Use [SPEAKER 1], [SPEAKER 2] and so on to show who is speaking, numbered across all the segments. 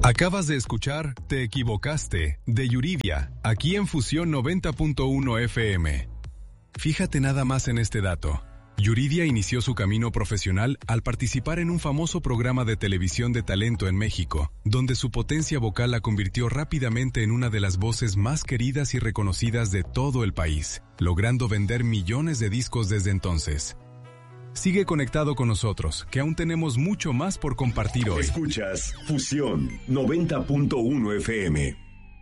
[SPEAKER 1] Acabas de escuchar Te equivocaste, de Yuridia, aquí en Fusión 90.1 FM. Fíjate nada más en este dato. Yuridia inició su camino profesional al participar en un famoso programa de televisión de talento en México, donde su potencia vocal la convirtió rápidamente en una de las voces más queridas y reconocidas de todo el país, logrando vender millones de discos desde entonces. Sigue conectado con nosotros, que aún tenemos mucho más por compartir hoy.
[SPEAKER 2] Escuchas Fusión 90.1 FM.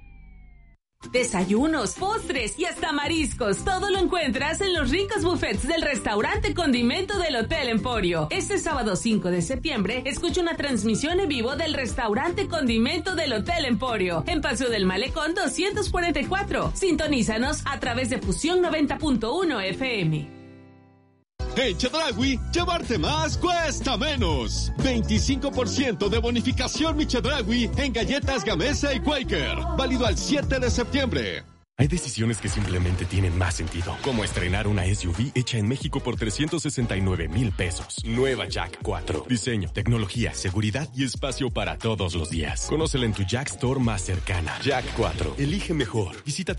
[SPEAKER 3] Desayunos, postres y hasta mariscos. Todo lo encuentras en los ricos buffets del restaurante Condimento del Hotel Emporio. Este sábado 5 de septiembre, escucha una transmisión en vivo del restaurante Condimento del Hotel Emporio, en Paseo del Malecón 244. Sintonízanos a través de Fusión 90.1 FM.
[SPEAKER 4] En Chedraui, llevarte más cuesta menos. 25% de bonificación Mi Chedraui en galletas Gamesa y Quaker. Válido al 7 de septiembre.
[SPEAKER 5] Hay decisiones que simplemente tienen más sentido, como estrenar una SUV hecha en México por 369,000 pesos. Nueva Jack 4. Diseño, tecnología, seguridad y espacio para todos los días. Conócela en tu Jack Store más cercana. Jack 4. Elige mejor. Visita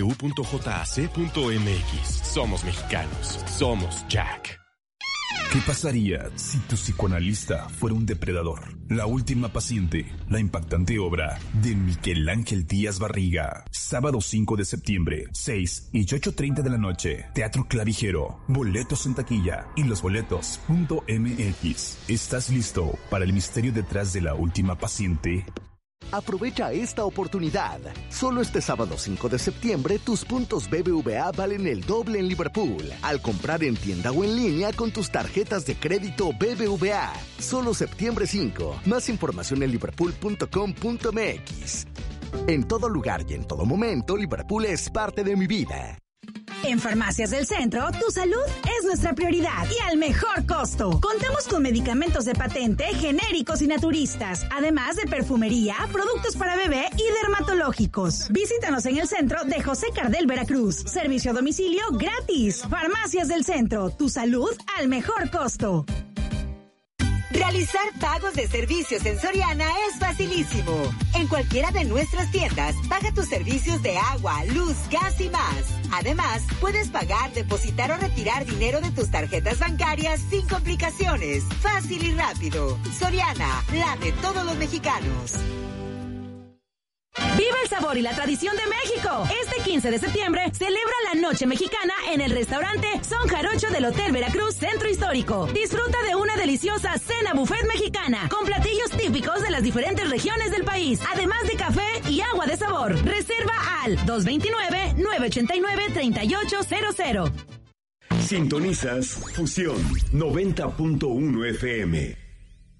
[SPEAKER 5] www.jac.mx. Somos mexicanos. Somos Jack.
[SPEAKER 6] ¿Qué pasaría si tu psicoanalista fuera un depredador? La última paciente, la impactante obra de Miguel Ángel Díaz Barriga. Sábado 5 de septiembre, 6 y 8:30 de la noche. Teatro Clavijero. Boletos en taquilla y losboletos.mx. ¿Estás listo para el misterio detrás de la última paciente?
[SPEAKER 7] Aprovecha esta oportunidad. Solo este sábado 5 de septiembre, tus puntos BBVA valen el doble en Liverpool. Al comprar en tienda o en línea con tus tarjetas de crédito BBVA. Solo septiembre 5. Más información en liverpool.com.mx. En todo lugar y en todo momento, Liverpool es parte de mi vida.
[SPEAKER 8] En Farmacias del Centro, tu salud es nuestra prioridad y al mejor costo. Contamos con medicamentos de patente, genéricos y naturistas, además de perfumería, productos para bebé y dermatológicos. Visítanos en el centro de José Cardel, Veracruz. Servicio a domicilio gratis. Farmacias del Centro, tu salud al mejor costo.
[SPEAKER 9] Realizar pagos de servicios en Soriana es facilísimo. En cualquiera de nuestras tiendas, paga tus servicios de agua, luz, gas y más. Además, puedes pagar, depositar o retirar dinero de tus tarjetas bancarias sin complicaciones. Fácil y rápido. Soriana, la de todos los mexicanos.
[SPEAKER 8] ¡Viva el sabor y la tradición de México! Este 15 de septiembre celebra la Noche Mexicana en el restaurante Son Jarocho del Hotel Veracruz Centro Histórico. Disfruta de una deliciosa cena buffet mexicana con platillos típicos de las diferentes regiones del país, además de café y agua de sabor. Reserva al 229-989-3800.
[SPEAKER 2] Sintonizas Fusión 90.1 FM.